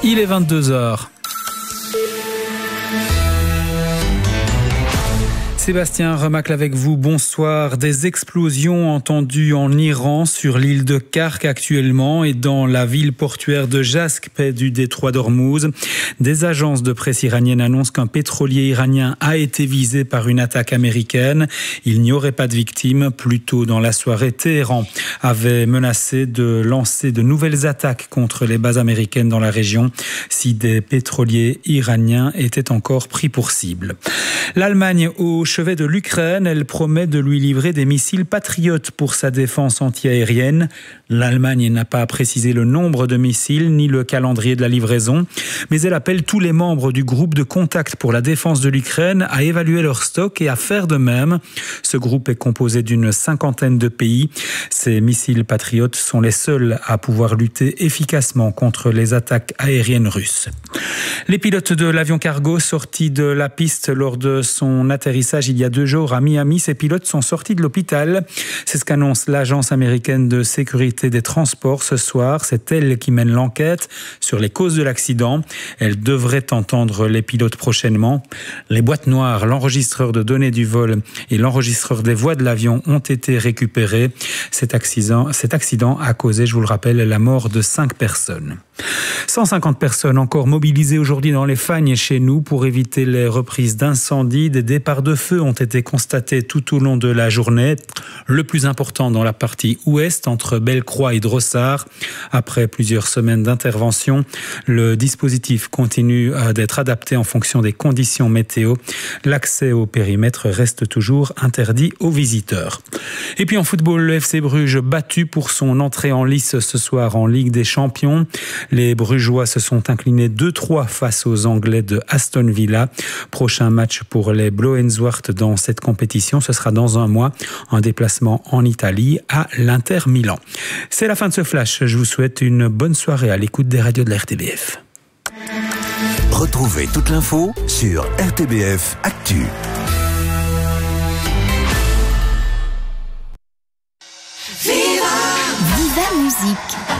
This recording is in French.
Il est 22h. Sébastien Remacle avec vous, bonsoir. Des explosions entendues en Iran sur l'île de Kark actuellement et dans la ville portuaire de Jask près du détroit d'Ormuz. Des agences de presse iraniennes annoncent qu'un pétrolier iranien a été visé par une attaque américaine. Il n'y aurait pas de victimes. Plus tôt dans la soirée, Téhéran avait menacé de lancer de nouvelles attaques contre les bases américaines dans la région si des pétroliers iraniens étaient encore pris pour cible. L'Allemagne au chevet de l'Ukraine, elle promet de lui livrer des missiles patriotes pour sa défense antiaérienne. L'Allemagne n'a pas précisé le nombre de missiles ni le calendrier de la livraison, mais elle appelle tous les membres du groupe de contact pour la défense de l'Ukraine à évaluer leur stock et à faire de même. Ce groupe est composé d'une 50aine de pays. Ces missiles patriotes sont les seuls à pouvoir lutter efficacement contre les attaques aériennes russes. Les pilotes de l'avion cargo sortis de la piste lors de son atterrissage il y a 2 jours à Miami, ces pilotes sont sortis de l'hôpital. C'est ce qu'annonce l'agence américaine de sécurité des transports ce soir. C'est elle qui mène l'enquête sur les causes de l'accident. Elle devrait entendre les pilotes prochainement. Les boîtes noires, l'enregistreur de données du vol et l'enregistreur des voies de l'avion ont été récupérés. Cet accident a causé, je vous le rappelle, la mort de 5 personnes. 150 personnes encore mobilisées aujourd'hui dans les Fagnes chez nous pour éviter les reprises d'incendies. Des départs de feu ont été constatés tout au long de la journée. Le plus important dans la partie ouest, entre Bellecroix et Drossard. Après plusieurs semaines d'intervention, le dispositif continue d'être adapté en fonction des conditions météo. L'accès au périmètre reste toujours interdit aux visiteurs. Et puis en football, le FC Bruges battu pour son entrée en lice ce soir en Ligue des Champions. Les Brugeois se sont inclinés 2-3 face aux Anglais de Aston Villa. Prochain match pour les Blauenzwart dans cette compétition, ce sera dans un mois, un déplacement en Italie à l'Inter Milan. C'est la fin de ce flash. Je vous souhaite une bonne soirée à l'écoute des radios de la RTBF. Retrouvez toute l'info sur RTBF Actu. Viva Musique.